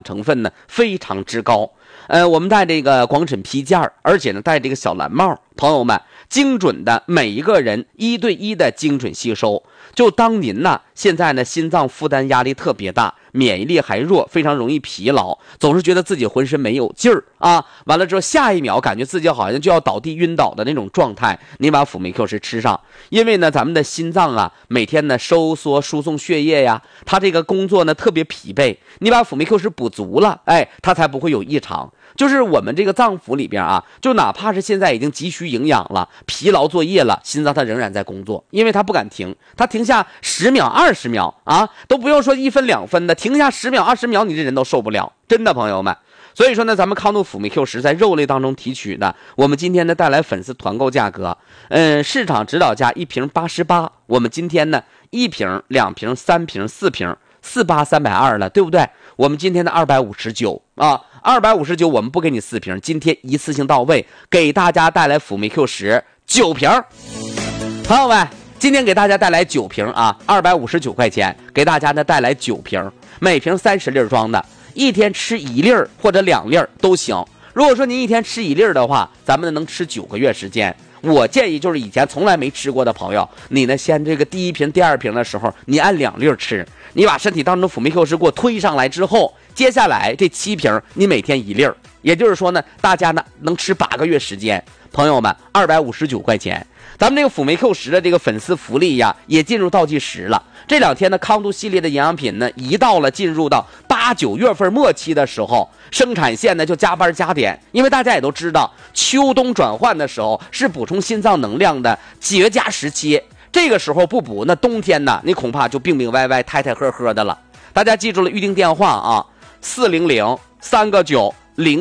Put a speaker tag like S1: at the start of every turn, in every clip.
S1: 成分呢非常之高。我们戴这个广审披件，而且呢戴这个小蓝帽，朋友们，精准的每一个人1对1的精准吸收。就当您呢现在呢心脏负担压力特别大，免疫力还弱，非常容易疲劳，总是觉得自己浑身没有劲儿啊，完了之后下一秒感觉自己好像就要倒地晕倒的那种状态，你把辅酶 Q 十吃上。因为呢咱们的心脏啊每天呢收缩输送血液呀，它这个工作呢特别疲惫，你把辅酶 Q 十补足了，它才不会有异常。就是我们这个脏腑里边啊，就哪怕是现在已经急需营养了，疲劳作业了，心脏它仍然在工作，因为它不敢停，它停下10秒20秒啊，都不用说1分2分的，停下10秒20秒，你这人都受不了，真的朋友们。所以说呢，咱们康诺辅酶 Q 十在肉类当中提取的，我们今天呢带来粉丝团购价格，市场指导价1瓶88，我们今天呢1瓶2瓶3瓶4瓶48 320了，对不对？我们今天的259啊，259我们不给你4瓶，今天一次性到位，给大家带来辅酶 Q 十9瓶。朋友们，今天给大家带来9瓶啊，259块钱，给大家呢带来9瓶，每瓶30粒装的，一天吃1粒或者2粒都行。如果说您一天吃1粒的话，咱们能吃9个月时间。我建议就是以前从来没吃过的朋友，你呢先这个第1瓶第2瓶的时候，你按2粒吃，你把身体当中辅酶 Q 十给我推上来之后，接下来这7瓶你每天1粒，也就是说呢，大家呢能吃8个月时间。朋友们，259块钱，咱们这个辅酶 Q 十的这个粉丝福利呀，也进入倒计时了。这2天呢，康度系列的营养品呢，一到了进入到8、9月份末期的时候，生产线呢就加班加点，因为大家也都知道，秋冬转换的时候是补充心脏能量的绝佳时期。这个时候不补，那冬天呢，你恐怕就病病歪歪、太太呵呵的了。大家记住了预定电话啊，400 3个9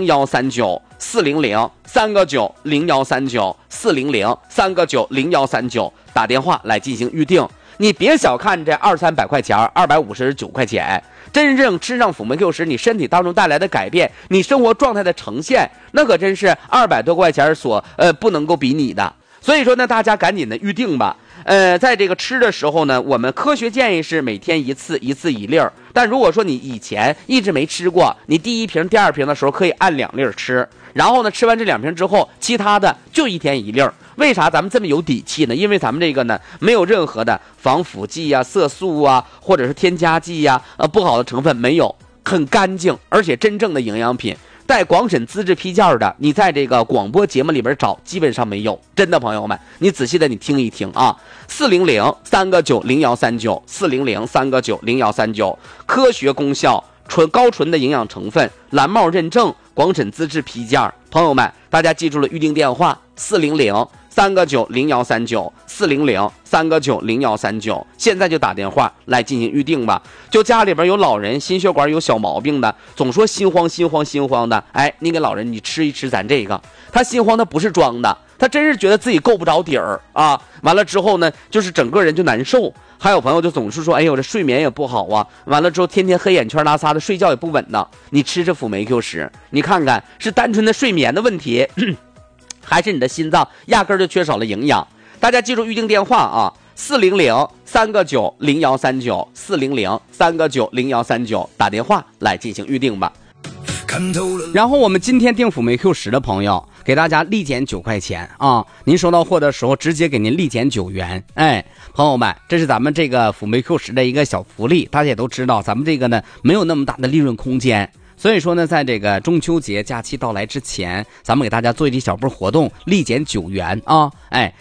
S1: 0139 400 3个9 0139 400 3个9 0139，打电话来进行预定。你别小看这200-300块钱，259块钱，真正吃上辅酶 Q 十，你身体当中带来的改变，你生活状态的呈现，那可真是200多块钱所不能够比拟的。所以说呢，大家赶紧的预定吧。在这个吃的时候呢，我们科学建议是每天一次1粒。但如果说你以前一直没吃过，你第1瓶第2瓶的时候可以按2粒吃，然后呢吃完这2瓶之后，其他的就1天1粒。为啥咱们这么有底气呢？因为咱们这个呢没有任何的防腐剂啊、色素啊，或者是添加剂啊、不好的成分没有，很干净，而且真正的营养品。带广审资质批件的，你在这个广播节目里边找，基本上没有。真的朋友们，你仔细的你听一听啊，400 3个9 0139 400 3个9 0139，科学功效，高纯的营养成分，蓝帽认证，广审资质批件。朋友们，大家记住了预定电话400 3个9 0139 400 3个9 0139，现在就打电话来进行预定吧。就家里边有老人心血管有小毛病的，总说心慌的，你给老人你吃一吃咱这个，他心慌他不是装的，他真是觉得自己够不着底儿啊。完了之后呢，就是整个人就难受。还有朋友就总是说，哎呦这睡眠也不好啊，完了之后天天黑眼圈拉撒的，睡觉也不稳当。你吃这辅酶 Q 十，你看看是单纯的睡眠的问题还是你的心脏压根儿就缺少了营养。大家记住预定电话啊，400 3个9 0139 400 3个9 0139，打电话来进行预定吧。然后我们今天订辅酶 Q 十的朋友，给大家立减9块钱啊！您收到货的时候直接给您立减9元。朋友们，这是咱们这个辅酶 Q 十的一个小福利。大家也都知道，咱们这个呢没有那么大的利润空间。所以说呢，在这个中秋节假期到来之前，咱们给大家做一小波活动，立减9元啊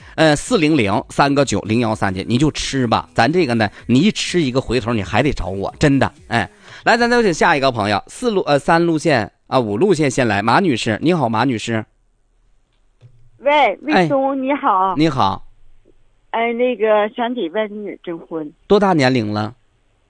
S1: ！400 3个9 0139，你就吃吧。咱这个呢，你一吃一个回头，你还得找我，真的。来，咱就请下一个朋友，3路线啊，5路线先来，马女士，你好，马女士。
S2: 喂，魏松，你好。
S1: 你好。
S2: 那个想给外甥女征婚。
S1: 多大年龄了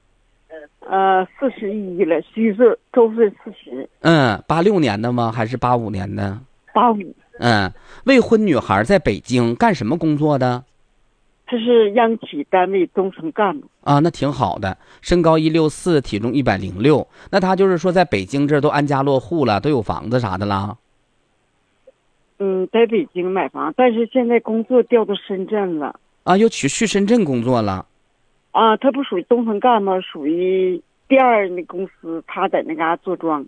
S2: ？41了，虚岁，周岁40。
S1: 86年的吗？还是85年的
S2: ？85。
S1: 未婚女孩在北京干什么工作的？
S2: 她是央企单位中层干部。
S1: 啊，那挺好的，身高164，体重106。那她就是说在北京这都安家落户了，都有房子啥的啦？
S2: 在北京买房，但是现在工作调到深圳了。
S1: 啊，又去深圳工作了？
S2: 啊，他不属于中层干部，属于店儿那公司，他在那嘎做庄。